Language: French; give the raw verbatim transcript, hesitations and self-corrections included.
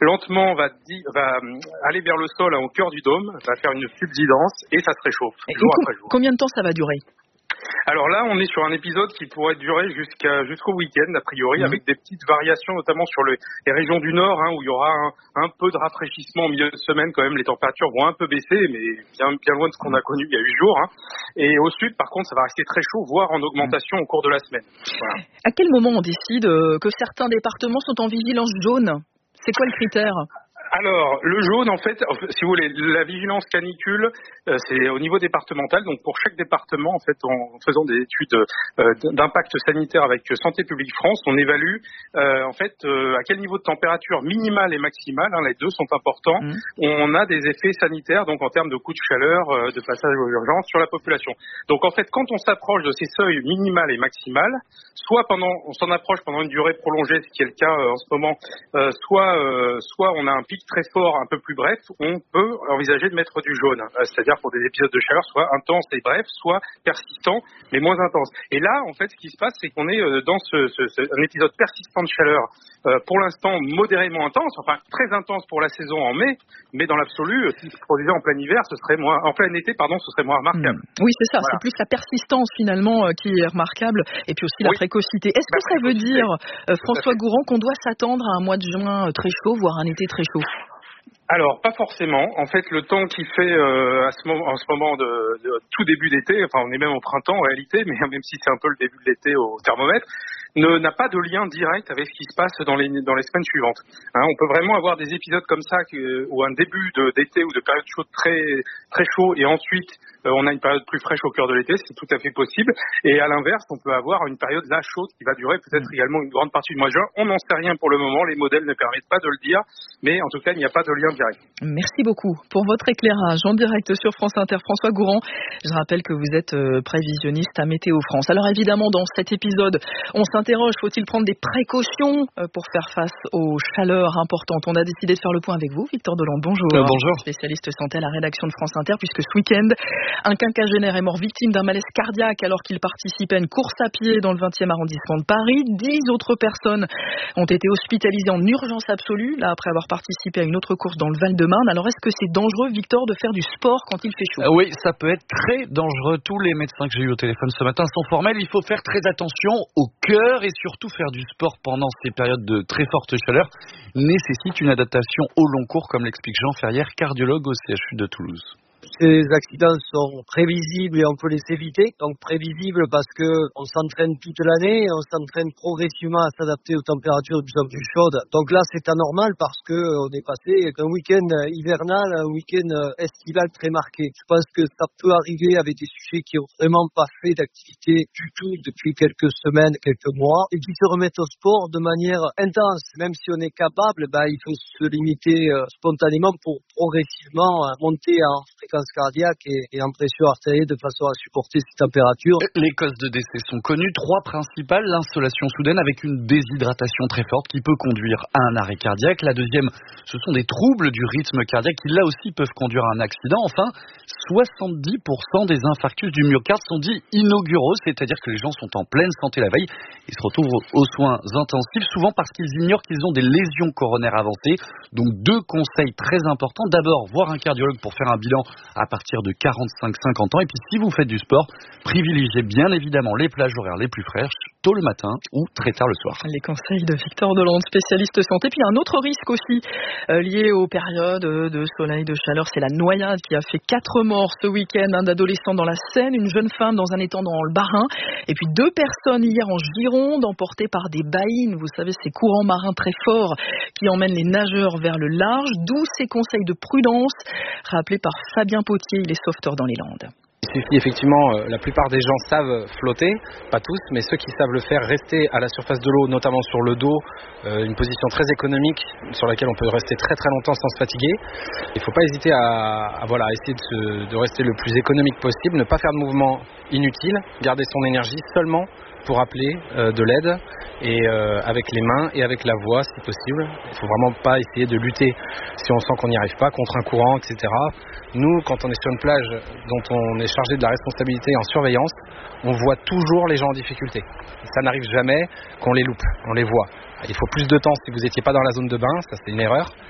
lentement va, di- va euh, aller vers le sol, hein, au cœur du dôme, va faire une subsidence et ça se réchauffe Et jour com- après jour. Combien de temps ça va durer? Alors là, on est sur un épisode qui pourrait durer jusqu'à jusqu'au week-end, a priori, Mmh. avec des petites variations, notamment sur le, les régions du nord, hein, où il y aura un, un peu de rafraîchissement au milieu de semaine. Quand même, les températures vont un peu baisser, mais bien, bien loin de ce qu'on a connu il y a huit jours. Hein. Et au sud, par contre, ça va rester très chaud, voire en augmentation au cours de la semaine. Voilà. À quel moment on décide euh, que certains départements sont en vigilance jaune? C'est quoi le critère? Alors, le jaune, en fait, si vous voulez, la vigilance canicule, euh, c'est au niveau départemental. Donc, pour chaque département, en fait, en faisant des études euh, d'impact sanitaire avec Santé publique France, on évalue, euh, en fait, euh, à quel niveau de température minimale et maximale, hein, les deux sont importants, mmh. on a des effets sanitaires, donc en termes de coups de chaleur, euh, de passage aux urgences sur la population. Donc, en fait, quand on s'approche de ces seuils minimales et maximales, soit pendant, on s'en approche pendant une durée prolongée, ce qui est le cas euh, en ce moment, euh, soit, euh, soit on a un pic très fort, un peu plus bref, on peut envisager de mettre du jaune, c'est-à-dire pour des épisodes de chaleur soit intenses et brefs, soit persistants mais moins intenses. Et là, en fait, ce qui se passe, c'est qu'on est dans ce, ce, ce, un épisode persistant de chaleur, euh, pour l'instant modérément intense, enfin très intense pour la saison en mai, mais dans l'absolu, si se produisait en plein hiver, ce serait moins, en plein été, pardon, ce serait moins remarquable. Mmh. Oui, c'est ça, voilà. C'est plus la persistance finalement euh, qui est remarquable, et puis aussi la oui. précocité. Est-ce la que ça veut dire, euh, François Gourand, qu'on doit s'attendre à un mois de juin très chaud, voire un été très chaud? Alors, pas forcément. En fait, le temps qu'il fait euh, à ce moment, en ce moment de, de tout début d'été, enfin, on est même au printemps en réalité, mais même si c'est un peu le début de l'été au thermomètre, ne, n'a pas de lien direct avec ce qui se passe dans les, dans les semaines suivantes. Hein, on peut vraiment avoir des épisodes comme ça, que, ou un début de, d'été ou de période chaude très, très chaud, et ensuite euh, on a une période plus fraîche au cœur de l'été, c'est tout à fait possible. Et à l'inverse, on peut avoir une période là chaude qui va durer peut-être mmh. également une grande partie du mois de juin. On n'en sait rien pour le moment, les modèles ne permettent pas de le dire, mais en tout cas, il n'y a pas de lien direct. Merci beaucoup pour votre éclairage en direct sur France Inter. François Gourand, je rappelle que vous êtes prévisionniste à Météo France. Alors évidemment, dans cet épisode, on s'interroge, faut-il prendre des précautions pour faire face aux chaleurs importantes? On a décidé de faire le point avec vous, Victor Delande. Bonjour. Euh, bonjour. Spécialiste santé à la rédaction de France Inter, puisque ce week-end, un quinquagénaire est mort victime d'un malaise cardiaque alors qu'il participait à une course à pied dans le vingtième arrondissement de Paris. Dix autres personnes ont été hospitalisées en urgence absolue, là après avoir participé à une autre course dans le Val-de-Marne. Alors est-ce que c'est dangereux, Victor, de faire du sport quand il fait chaud? euh, Oui, ça peut être très dangereux. Tous les médecins que j'ai eu au téléphone ce matin sont formels. Il faut faire très attention au cœur et surtout faire du sport pendant ces périodes de très forte chaleur nécessite une adaptation au long cours, comme l'explique Jean Ferrière, cardiologue au C H U de Toulouse. Ces accidents sont prévisibles et on peut les éviter. Donc prévisibles parce que on s'entraîne toute l'année, on s'entraîne progressivement à s'adapter aux températures de plus en plus chaudes. Donc là, c'est anormal parce que on est passé d'un week-end hivernal à un week-end estival très marqué. Je pense que ça peut arriver avec des sujets qui ont vraiment pas fait d'activité du tout depuis quelques semaines, quelques mois, et qui se remettent au sport de manière intense. Même si on est capable, bah, il faut se limiter euh, spontanément pour progressivement euh, monter en fréquence cardiaque et, et en pression artérielle de façon à supporter ces températures. Les causes de décès sont connues, trois principales: l'insolation soudaine avec une déshydratation très forte qui peut conduire à un arrêt cardiaque. La deuxième, ce sont des troubles du rythme cardiaque qui là aussi peuvent conduire à un accident. Enfin, soixante-dix pour cent des infarctus du myocarde sont dits inauguraux, c'est-à-dire que les gens sont en pleine santé la veille et se retrouvent aux soins intensifs, souvent parce qu'ils ignorent qu'ils ont des lésions coronaires avancées. Donc deux conseils très importants: d'abord, voir un cardiologue pour faire un bilan à partir de quarante-cinq à cinquante ans. Et puis si vous faites du sport, privilégiez bien évidemment les plages horaires les plus fraîches, tôt le matin ou très tard le soir. Les conseils de Victor Delande, spécialiste santé. Puis un autre risque aussi euh, lié aux périodes de soleil, de chaleur, c'est la noyade qui a fait quatre morts ce week-end. Un adolescent dans la Seine, une jeune femme dans un étang dans le Bas-Rhin, et puis deux personnes hier en Gironde emportées par des baïnes. Vous savez, ces courants marins très forts qui emmènent les nageurs vers le large. D'où ces conseils de prudence rappelés par Fabien Potier, il est sauveteur dans les Landes. Il suffit effectivement, euh, la plupart des gens savent flotter, pas tous, mais ceux qui savent le faire, rester à la surface de l'eau, notamment sur le dos, euh, une position très économique sur laquelle on peut rester très très longtemps sans se fatiguer. Il ne faut pas hésiter à, à voilà, essayer de, se, de rester le plus économique possible, ne pas faire de mouvements inutiles, garder son énergie seulement pour appeler euh, de l'aide, et euh, avec les mains et avec la voix si possible. Il ne faut vraiment pas essayer de lutter si on sent qu'on n'y arrive pas contre un courant, et cetera. Nous, quand on est sur une plage dont on est chargé de la responsabilité en surveillance, on voit toujours les gens en difficulté. Ça n'arrive jamais qu'on les loupe, on les voit. Il faut plus de temps si vous n'étiez pas dans la zone de bain, ça c'est une erreur.